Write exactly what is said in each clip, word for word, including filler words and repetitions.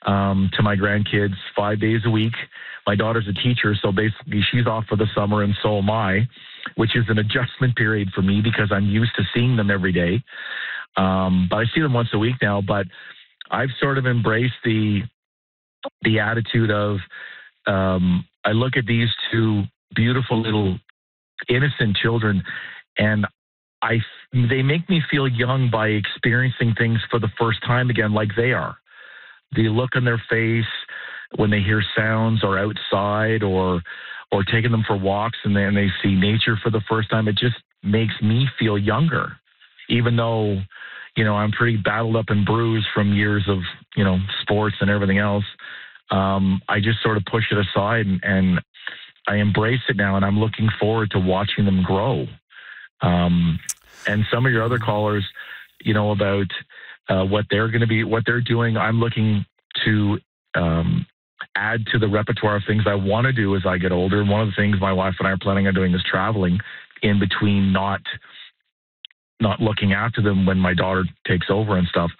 um, to my grandkids five days a week. My daughter's a teacher, so basically she's off for the summer, and so am I, which is an adjustment period for me because I'm used to seeing them every day. Um, but I see them once a week now. But I've sort of embraced the the attitude of um, I look at these two beautiful little innocent children, and I they make me feel young by experiencing things for the first time again, like they are. The look on their face when they hear sounds or outside or or taking them for walks and then they see nature for the first time, it just makes me feel younger, even though, you know, I'm pretty battled up and bruised from years of, you know, sports and everything else. Um, I just sort of push it aside and, and I embrace it now, and I'm looking forward to watching them grow. Um, and some of your other callers, you know, about uh, what they're going to be, what they're doing, I'm looking to um, add to the repertoire of things I want to do as I get older. And one of the things my wife and I are planning on doing is traveling in between, not not looking after them when my daughter takes over and stuff.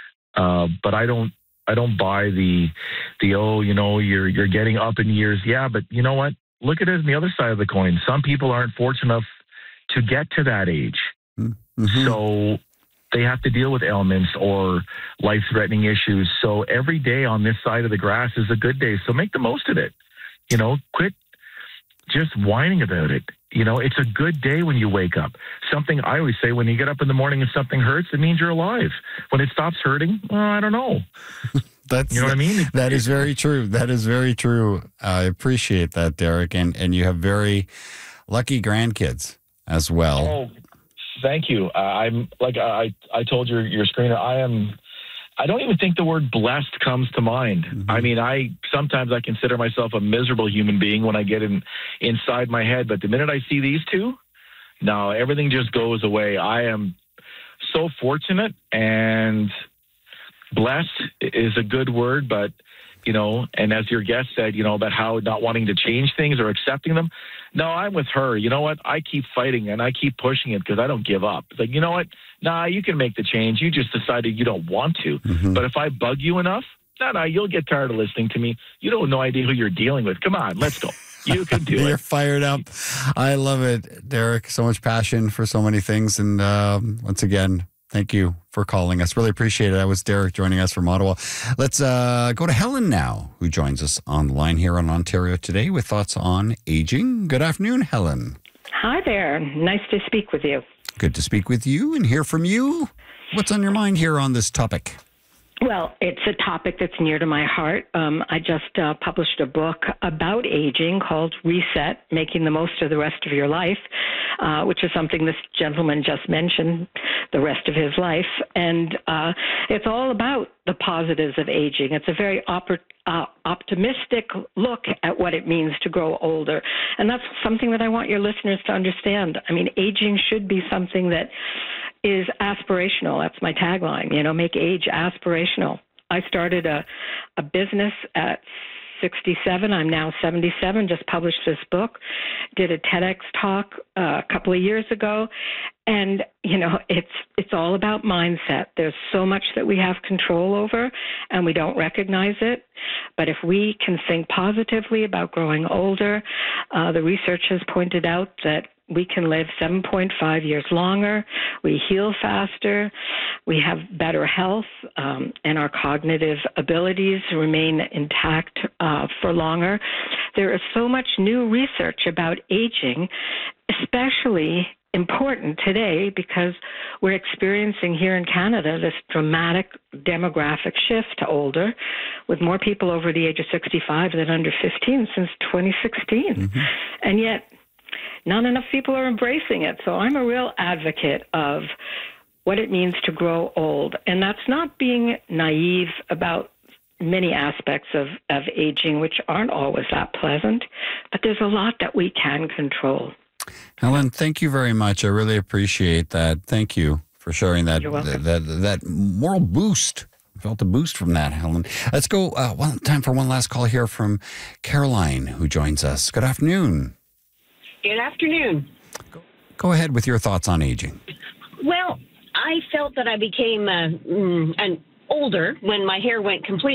Uh, but I don't, I don't buy the, the, oh, you know, you're, you're getting up in years. Yeah. But you know what? Look at it on the other side of the coin. Some people aren't fortunate enough to get to that age. Mm-hmm. So they have to deal with ailments or life-threatening issues. So every day on this side of the grass is a good day. So make the most of it. You know, quit just whining about it. You know, it's a good day when you wake up. Something I always say, when you get up in the morning and something hurts, it means you're alive. When it stops hurting, well, I don't know. That's, you know what I mean? That is very true. That is very true. I appreciate that, Derek. And, and you have very lucky grandkids as well. Oh, thank you. Uh, I'm like I I told your your screener. I am. I don't even think the word blessed comes to mind. Mm-hmm. I mean, I sometimes I consider myself a miserable human being when I get in inside my head. But the minute I see these two, no, everything just goes away. I am so fortunate, and blessed is a good word, but. You know, and as your guest said, you know, about how not wanting to change things or accepting them. No, I'm with her. You know what? I keep fighting and I keep pushing it because I don't give up. It's like, you know what? Nah, you can make the change. You just decided you don't want to. Mm-hmm. But if I bug you enough, no, no, you'll get tired of listening to me. You don't have no idea who you're dealing with. Come on, let's go. You can do You're it. You're fired up. I love it, Derek. So much passion for so many things. And um, once again, thank you for calling us. Really appreciate it. That was Derek joining us from Ottawa. Let's uh, go to Helen now, who joins us on the line here on Ontario Today with thoughts on aging. Good afternoon, Helen. Hi there. Nice to speak with you. Good to speak with you and hear from you. What's on your mind here on this topic? Well, it's a topic that's near to my heart. Um, I just uh, published a book about aging called Reset, Making the Most of the Rest of Your Life, uh, which is something this gentleman just mentioned, the rest of his life. And uh, it's all about the positives of aging. It's a very oppor- uh, optimistic look at what it means to grow older. And that's something that I want your listeners to understand. I mean, aging should be something that is aspirational. That's my tagline, you know, make age aspirational. I started a, a business at sixty-seven. I'm now seventy-seven, just published this book, did a TEDx talk uh, a couple of years ago. And, you know, it's it's all about mindset. There's so much that we have control over and we don't recognize it. But if we can think positively about growing older, uh, the research has pointed out that we can live seven point five years longer, we heal faster, we have better health, um, and our cognitive abilities remain intact uh, for longer. There is so much new research about aging, especially important today because we're experiencing here in Canada this dramatic demographic shift to older, with more people over the age of sixty-five than under fifteen since twenty sixteen. Mm-hmm. And yet, not enough people are embracing it. So I'm a real advocate of what it means to grow old. And that's not being naive about many aspects of, of aging, which aren't always that pleasant, but there's a lot that we can control. Helen, thank you very much. I really appreciate that. Thank you for sharing that, You're welcome. that, that, that moral boost. I felt a boost from that, Helen. Let's go. Uh, one time for one last call here from Caroline, who joins us. Good afternoon. Good afternoon. Go, go ahead with your thoughts on aging. Well, I felt that I became uh, mm, an older when my hair went completely